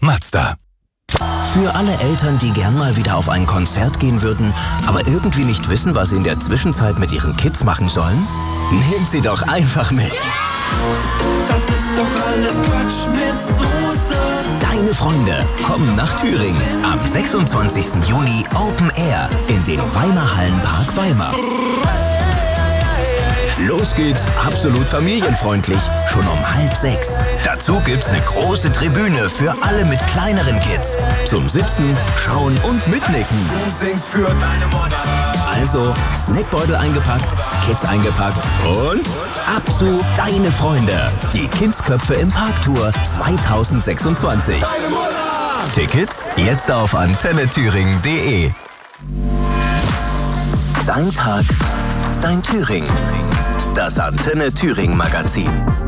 Mazda. Für alle Eltern, die gern mal wieder auf ein Konzert gehen würden, aber irgendwie nicht wissen, was sie in der Zwischenzeit mit ihren Kids machen sollen? Nehmt sie doch einfach mit. Das ist doch alles Quatsch mit Soße. Deine Freunde kommen nach Thüringen am 26. Juni Open Air in den Weimar Hallenpark Weimar. Los geht's, absolut familienfreundlich, schon um 5:30. Dazu gibt's eine große Tribüne für alle mit kleineren Kids. Zum Sitzen, Schauen und Mitnicken. Du singst für deine Mutter. Also, Snackbeutel eingepackt, Kids eingepackt und ab zu Deine Freunde. Die Kindsköpfe im Parktour 2026. Deine Mutter! Tickets jetzt auf antennethüringen.de. Dein Tag, dein Thüringen. Das Antenne Thüringen Magazin.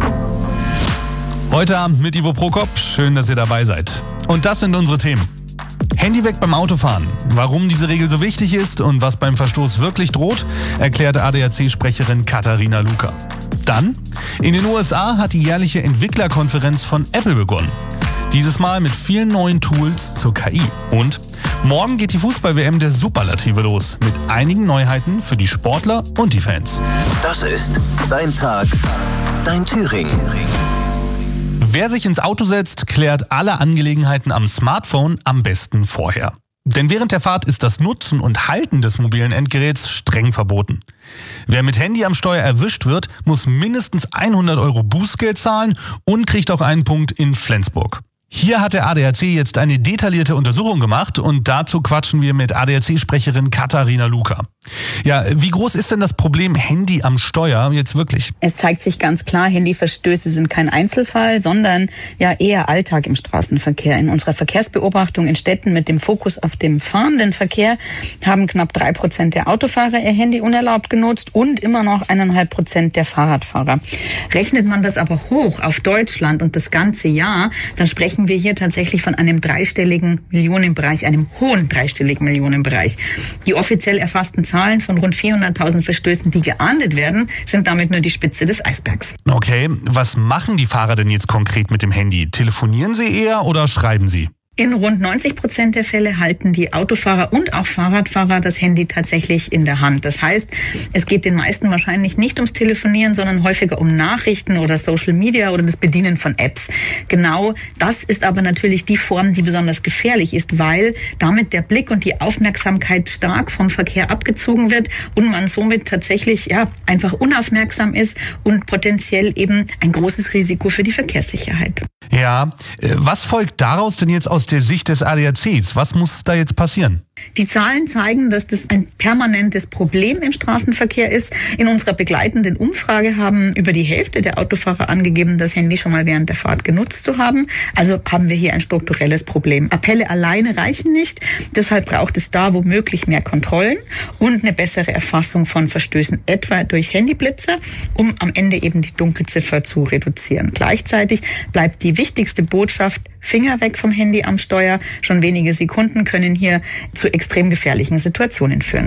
Heute Abend mit Ivo Prokop. Schön, dass ihr dabei seid. Und das sind unsere Themen. Handy weg beim Autofahren. Warum diese Regel so wichtig ist und was beim Verstoß wirklich droht, erklärt ADAC-Sprecherin Katharina Luca. Dann, in den USA hat die jährliche Entwicklerkonferenz von Apple begonnen. Dieses Mal mit vielen neuen Tools zur KI. Und morgen geht die Fußball-WM der Superlative los, mit einigen Neuheiten für die Sportler und die Fans. Das ist Dein Tag, dein Thüringen. Wer sich ins Auto setzt, klärt alle Angelegenheiten am Smartphone am besten vorher. Denn während der Fahrt ist das Nutzen und Halten des mobilen Endgeräts streng verboten. Wer mit Handy am Steuer erwischt wird, muss mindestens 100 € Bußgeld zahlen und kriegt auch einen Punkt in Flensburg. Hier hat der ADAC jetzt eine detaillierte Untersuchung gemacht und dazu quatschen wir mit ADAC-Sprecherin Katharina Luca. Ja, wie groß ist denn das Problem Handy am Steuer jetzt wirklich? Es zeigt sich ganz klar, Handyverstöße sind kein Einzelfall, sondern ja eher Alltag im Straßenverkehr. In unserer Verkehrsbeobachtung in Städten mit dem Fokus auf dem fahrenden Verkehr haben knapp 3% der Autofahrer ihr Handy unerlaubt genutzt und immer noch 1,5% der Fahrradfahrer. Rechnet man das aber hoch auf Deutschland und das ganze Jahr, dann sprechen wir hier tatsächlich von einem dreistelligen Millionenbereich, einem hohen dreistelligen Millionenbereich. Die offiziell erfassten Zahlen von rund 400.000 Verstößen, die geahndet werden, sind damit nur die Spitze des Eisbergs. Okay, was machen die Fahrer denn jetzt konkret mit dem Handy? Telefonieren sie eher oder schreiben sie? In rund 90% der Fälle halten die Autofahrer und auch Fahrradfahrer das Handy tatsächlich in der Hand. Das heißt, es geht den meisten wahrscheinlich nicht ums Telefonieren, sondern häufiger um Nachrichten oder Social Media oder das Bedienen von Apps. Genau das ist aber natürlich die Form, die besonders gefährlich ist, weil damit der Blick und die Aufmerksamkeit stark vom Verkehr abgezogen wird und man somit tatsächlich einfach unaufmerksam ist und potenziell eben ein großes Risiko für die Verkehrssicherheit. Ja, was folgt daraus denn jetzt aus der Sicht des ADACs? Was muss da jetzt passieren? Die Zahlen zeigen, dass das ein permanentes Problem im Straßenverkehr ist. In unserer begleitenden Umfrage haben über die Hälfte der Autofahrer angegeben, das Handy schon mal während der Fahrt genutzt zu haben. Also haben wir hier ein strukturelles Problem. Appelle alleine reichen nicht. Deshalb braucht es da womöglich mehr Kontrollen und eine bessere Erfassung von Verstößen, etwa durch Handyblitzer, um am Ende eben die Dunkelziffer zu reduzieren. Gleichzeitig bleibt die wichtigste Botschaft: Finger weg vom Handy am Steuer. Schon wenige Sekunden können hier zu extrem gefährlichen Situationen führen.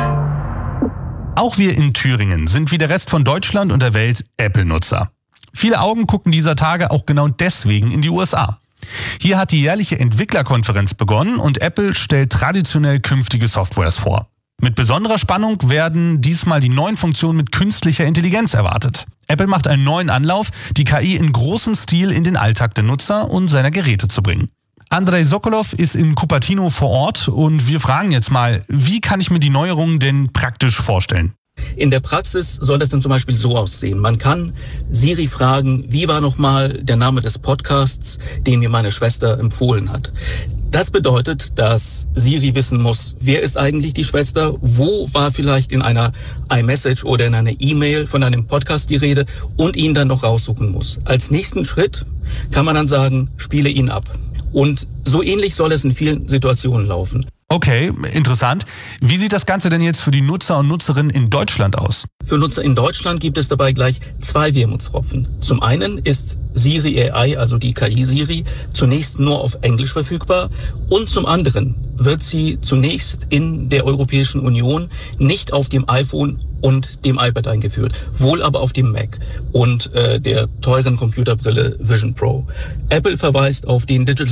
Auch wir in Thüringen sind wie der Rest von Deutschland und der Welt Apple-Nutzer. Viele Augen gucken dieser Tage auch genau deswegen in die USA. Hier hat die jährliche Entwicklerkonferenz begonnen und Apple stellt traditionell künftige Softwares vor. Mit besonderer Spannung werden diesmal die neuen Funktionen mit künstlicher Intelligenz erwartet. Apple macht einen neuen Anlauf, die KI in großem Stil in den Alltag der Nutzer und seiner Geräte zu bringen. Andrei Sokolov ist in Cupertino vor Ort und wir fragen jetzt mal, wie kann ich mir die Neuerungen denn praktisch vorstellen? In der Praxis soll das dann zum Beispiel so aussehen. Man kann Siri fragen, wie war nochmal der Name des Podcasts, den mir meine Schwester empfohlen hat. Das bedeutet, dass Siri wissen muss, wer ist eigentlich die Schwester, wo war vielleicht in einer iMessage oder in einer E-Mail von einem Podcast die Rede und ihn dann noch raussuchen muss. Als nächsten Schritt kann man dann sagen, spiele ihn ab. Und so ähnlich soll es in vielen Situationen laufen. Okay, interessant. Wie sieht das Ganze denn jetzt für die Nutzer und Nutzerinnen in Deutschland aus? Für Nutzer in Deutschland gibt es dabei gleich 2 Wermutstropfen. Zum einen ist Siri AI, also die KI Siri, zunächst nur auf Englisch verfügbar und zum anderen wird sie zunächst in der Europäischen Union nicht auf dem iPhone und dem iPad eingeführt, wohl aber auf dem Mac und der teuren Computerbrille Vision Pro. Apple verweist auf den Digital